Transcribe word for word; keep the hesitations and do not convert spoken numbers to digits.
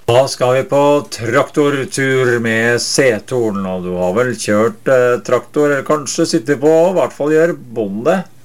Da skal vi på traktortur med C-Torn, og du har vel kjørt eh, traktor, eller kanskje sitter på, I hvert fall gjør bonde.